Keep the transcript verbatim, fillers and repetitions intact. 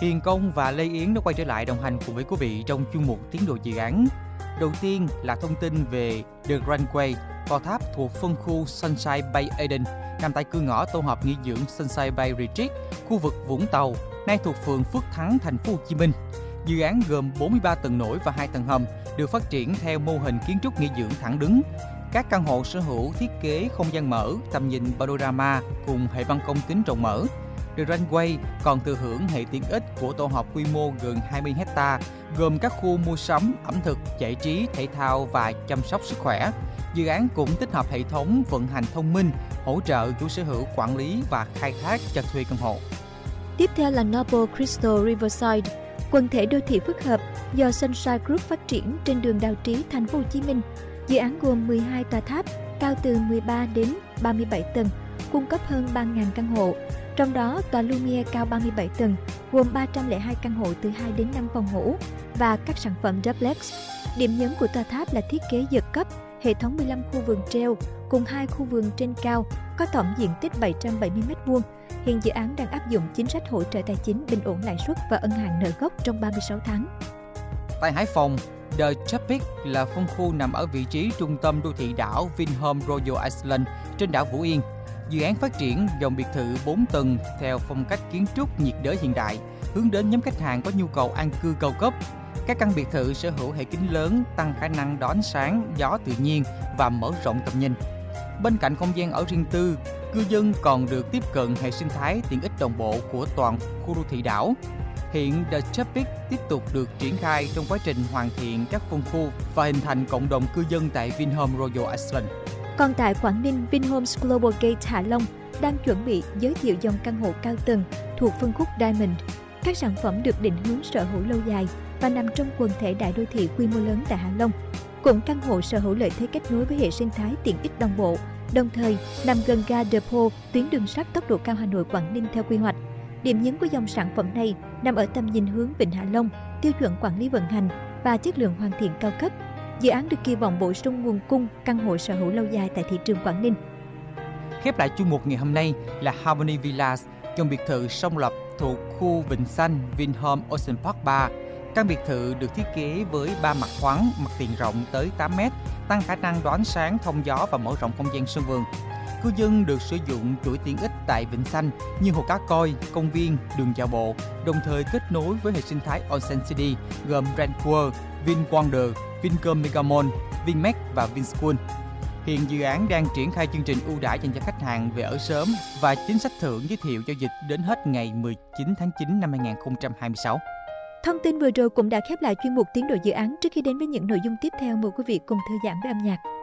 Hiền Công và Lê Yến đã quay trở lại đồng hành cùng với quý vị trong chuyên mục Tiến độ dự án. Đầu tiên là thông tin về The Runway, tòa tháp thuộc phân khu Sunshine Bay Eden, nằm tại cửa ngõ tổ hợp nghỉ dưỡng Sunshine Bay Retreat, khu vực Vũng Tàu, nay thuộc phường Phước Thắng, thành phố Hồ Chí Minh. Dự án gồm bốn mươi ba tầng nổi và hai tầng hầm, được phát triển theo mô hình kiến trúc nghỉ dưỡng thẳng đứng. Các căn hộ sở hữu thiết kế không gian mở, tầm nhìn panorama cùng hệ ban công kính rộng mở. The Runway còn thừa hưởng hệ tiện ích của tổ hợp quy mô gần hai mươi héc ta, gồm các khu mua sắm, ẩm thực, giải trí, thể thao và chăm sóc sức khỏe. Dự án cũng tích hợp hệ thống vận hành thông minh, hỗ trợ chủ sở hữu quản lý và khai thác cho thuê căn hộ. Tiếp theo là Noble Crystal Riverside, quần thể đô thị phức hợp do Sunshine Group phát triển trên đường Đào Trí, thành phố Hồ Chí Minh. Dự án gồm mười hai tòa tháp cao từ mười ba đến ba mươi bảy tầng, cung cấp hơn ba nghìn căn hộ. Trong đó, tòa Lumiere cao ba mươi bảy tầng, gồm ba trăm lẻ hai căn hộ từ hai đến năm phòng ngủ và các sản phẩm duplex. Điểm nhấn của tòa tháp là thiết kế giật cấp, hệ thống mười lăm khu vườn treo cùng hai khu vườn trên cao, có tổng diện tích bảy trăm bảy mươi mét vuông. Hiện dự án đang áp dụng chính sách hỗ trợ tài chính bình ổn lãi suất và ân hạn nợ gốc trong ba mươi sáu tháng. Tại Hải Phòng, The Tropic là phân khu nằm ở vị trí trung tâm đô thị đảo Vinhome Royal Island trên đảo Phú Yên. Dự án phát triển dòng biệt thự bốn tầng theo phong cách kiến trúc nhiệt đới hiện đại, hướng đến nhóm khách hàng có nhu cầu an cư cao cấp. Các căn biệt thự sở hữu hệ kính lớn, tăng khả năng đón sáng, gió tự nhiên và mở rộng tầm nhìn. Bên cạnh không gian ở riêng tư, cư dân còn được tiếp cận hệ sinh thái tiện ích đồng bộ của toàn khu đô thị đảo. Hiện The Tropic tiếp tục được triển khai trong quá trình hoàn thiện các phân khu và hình thành cộng đồng cư dân tại Vinhome Royal Island. Còn tại Quảng Ninh, Vinhomes Global Gate Hạ Long đang chuẩn bị giới thiệu dòng căn hộ cao tầng thuộc phân khúc Diamond. Các sản phẩm được định hướng sở hữu lâu dài và nằm trong quần thể đại đô thị quy mô lớn tại Hạ Long. Cũng căn hộ sở hữu lợi thế kết nối với hệ sinh thái tiện ích đồng bộ, đồng thời nằm gần ga Depot, tuyến đường sắt tốc độ cao Hà Nội Quảng Ninh theo quy hoạch. Điểm nhấn của dòng sản phẩm này nằm ở tầm nhìn hướng Vịnh Hạ Long, tiêu chuẩn quản lý vận hành và chất lượng hoàn thiện cao cấp. Dự án được kỳ vọng bổ sung nguồn cung căn hộ sở hữu lâu dài tại thị trường Quảng Ninh. Khép lại chuyên mục ngày hôm nay là Harmony Villas, dòng biệt thự song lập thuộc khu Vịnh Xanh Vinhome Ocean Park ba. Căn biệt thự được thiết kế với ba mặt khoáng, mặt tiền rộng tới tám mét, tăng khả năng đón sáng, thông gió và mở rộng không gian sân vườn. Cư dân được sử dụng chuỗi tiện ích tại Vịnh Xanh như hồ cá coi, công viên, đường dạo bộ, đồng thời kết nối với hệ sinh thái Onsen City gồm Grand World, VinWonder, Vincom Megamall, Vinmec và Vinschool. Hiện dự án đang triển khai chương trình ưu đãi dành cho khách hàng về ở sớm và chính sách thưởng giới thiệu giao dịch đến hết ngày mười chín tháng chín năm hai nghìn không trăm hai mươi sáu. Thông tin vừa rồi cũng đã khép lại chuyên mục Tiến độ dự án. Trước khi đến với những nội dung tiếp theo, mời quý vị cùng thư giãn với âm nhạc.